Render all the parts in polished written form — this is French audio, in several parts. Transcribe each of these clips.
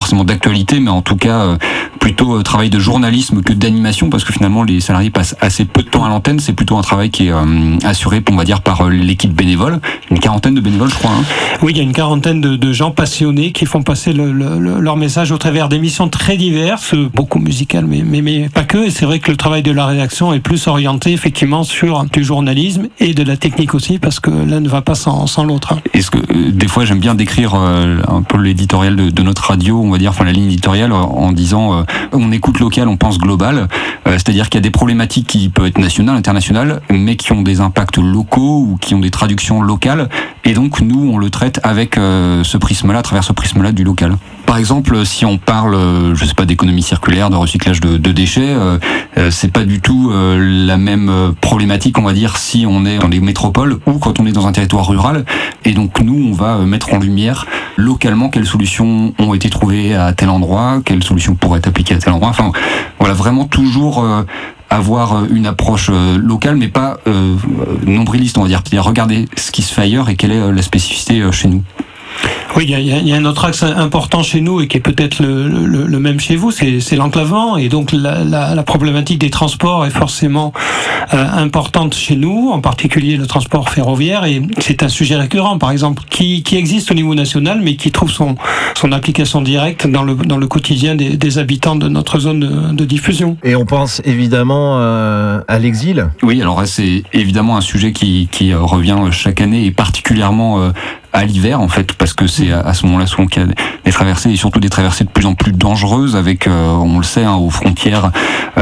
forcément d'actualité, mais en tout cas plutôt travail de journalisme que d'animation, parce que finalement les salariés passent assez peu de temps à l'antenne. C'est plutôt un travail qui est assuré, on va dire, par l'équipe bénévole. Une quarantaine de bénévoles, je crois. Oui, il y a une quarantaine de gens passionnés qui font passer leur message au travers d'émissions très diverses, beaucoup musicales, mais pas que. Et c'est vrai que le travail de la rédaction est plus orienté effectivement sur du journalisme et de la technique aussi, parce que l'un ne va pas sans l'autre. Est-ce que des fois j'aime bien décrire un peu l'éditorial de notre radio, on va dire, enfin la ligne éditoriale, en disant on écoute local, on pense global, c'est-à-dire qu'il y a des problématiques qui peuvent être nationales, internationales, mais qui ont des impacts locaux ou qui ont des traductions locales, et donc nous on le traite avec ce prisme-là, à travers ce prisme-là du local. Par exemple, si on parle, je sais pas, d'économie circulaire, de recyclage de déchets, c'est pas du tout la même problématique, on va dire, si on est dans les métropoles ou quand on est dans un territoire rural. Et donc nous, on va mettre en lumière localement quelles solutions ont été trouvées à tel endroit, quelles solutions pourraient être appliquées à tel endroit. Enfin, voilà, vraiment toujours avoir une approche locale, mais pas nombriliste, on va dire. C'est-à-dire regarder ce qui se fait ailleurs et quelle est la spécificité chez nous. Oui, il y a un autre axe important chez nous et qui est peut-être le même chez vous, c'est l'enclavement, et donc la problématique des transports est forcément importante chez nous, en particulier le transport ferroviaire, et c'est un sujet récurrent, par exemple, qui existe au niveau national, mais qui trouve son application directe dans le quotidien des habitants de notre zone de diffusion. Et on pense évidemment à l'exil. Oui, alors c'est évidemment un sujet qui revient chaque année, et particulièrement à l'hiver, en fait, parce que c'est à ce moment-là souvent qu'il y a des traversées, et surtout des traversées de plus en plus dangereuses, avec, on le sait, aux frontières,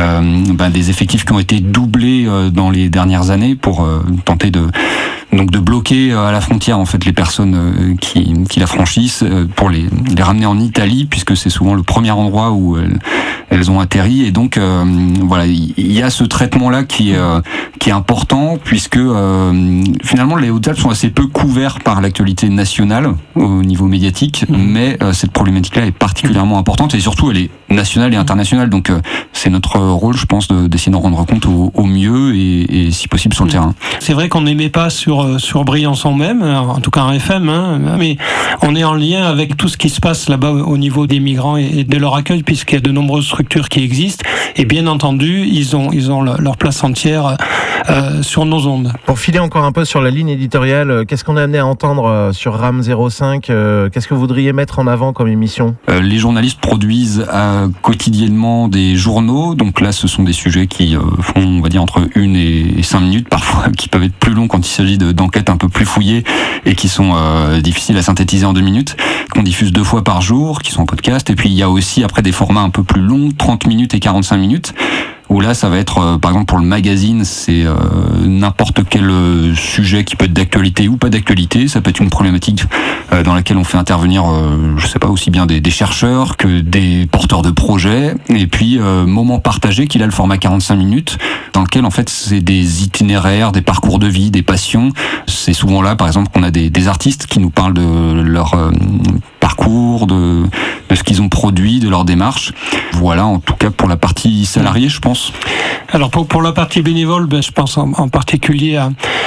des effectifs qui ont été doublés dans les dernières années pour tenter de bloquer à la frontière, en fait, les personnes qui la franchissent, pour les ramener en Italie, puisque c'est souvent le premier endroit où elles ont atterri. Et donc voilà, il y a ce traitement-là qui est important, puisque finalement les Hautes-Alpes sont assez peu couverts par l'actualité nationale au niveau médiatique, mais cette problématique-là est particulièrement importante, et surtout elle est nationale et internationale. Donc c'est notre rôle, je pense, d'essayer d'en rendre compte au mieux, et si possible sur le terrain. C'est vrai qu'on n'émet pas sur Briançon même, en tout cas en FM, mais on est en lien avec tout ce qui se passe là-bas au niveau des migrants et de leur accueil, puisqu'il y a de nombreuses structures qui existent, et bien entendu ils ont leur place entière sur nos ondes. Pour filer encore un peu sur la ligne éditoriale, qu'est-ce qu'on a amené à entendre sur RAM 05, qu'est-ce que vous voudriez mettre en avant comme émission? Les journalistes produisent quotidiennement des journaux, donc là ce sont des sujets qui font, on va dire, entre 1 et 5 minutes, parfois qui peuvent être plus longs quand il s'agit d'enquêtes un peu plus fouillées et qui sont difficiles à synthétiser en 2 minutes, qu'on diffuse 2 fois par jour, qui sont en podcast. Et puis il y a aussi après des formats un peu plus longs, 30 minutes et 45 minutes, où là ça va être, par exemple pour le magazine, c'est n'importe quel sujet qui peut être d'actualité ou pas d'actualité. Ça peut être une problématique dans laquelle on fait intervenir, je sais pas, aussi bien des chercheurs que des porteurs de projets. Et puis moment partagé, qu'il a le format 45 minutes, dans lequel en fait c'est des itinéraires, des parcours de vie, des passions. C'est souvent là, par exemple, qu'on a des artistes qui nous parlent de leur parcours, de ce qu'ils ont produit, de leur démarche. Voilà, en tout cas pour la partie salariée, je pense. Alors pour la partie bénévole, je pense en particulier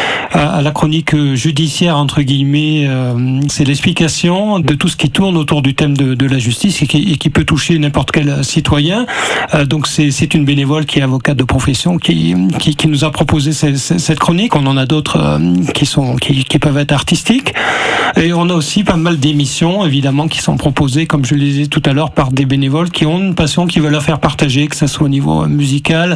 à la chronique judiciaire, entre guillemets. C'est l'explication de tout ce qui tourne autour du thème de la justice et qui peut toucher n'importe quel citoyen. Donc c'est une bénévole qui est avocate de profession qui nous a proposé cette chronique. On en a d'autres qui peuvent être artistiques. Et on a aussi pas mal d'émissions, évidemment, qui sont proposées, comme je le disais tout à l'heure, par des bénévoles qui ont une passion, qui veulent la faire partager, que ce soit au niveau musical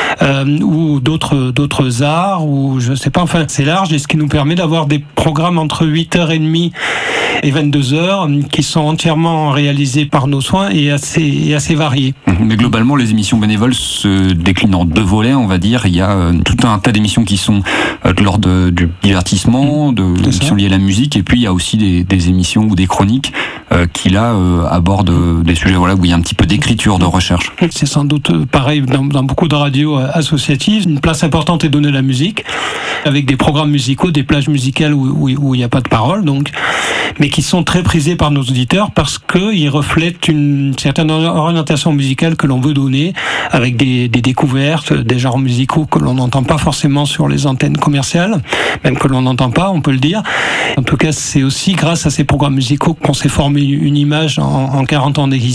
ou d'autres arts, ou je sais pas, enfin c'est large, et ce qui nous permet d'avoir des programmes entre 8h30 et 22h qui sont entièrement réalisés par nos soins et assez variés. Mais globalement, les émissions bénévoles se déclinent en 2 volets, on va dire. Il y a tout un tas d'émissions qui sont de l'ordre du divertissement, d'émissions liées à la musique, et puis il y a aussi des émissions ou des chroniques qui là abordent des sujets, voilà, où il y a un petit peu d'écriture, de recherche. C'est sans doute pareil dans beaucoup de radios associatives. Une place importante est donnée à la musique, avec des programmes musicaux, des plages musicales où il n'y a pas de parole, donc, mais qui sont très prisés par nos auditeurs parce qu'ils reflètent une certaine orientation musicale que l'on veut donner, avec des découvertes, des genres musicaux que l'on n'entend pas forcément sur les antennes commerciales, même que l'on n'entend pas, on peut le dire. En tout cas, c'est aussi grâce à ces programmes musicaux qu'on s'est formé une image en 40 ans d'existence.